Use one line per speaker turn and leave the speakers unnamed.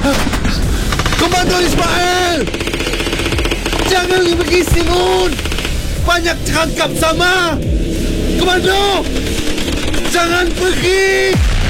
Komando Ismail! Jangan pergi Singun! Banyak terangkap sama! Komando! Jangan pergi!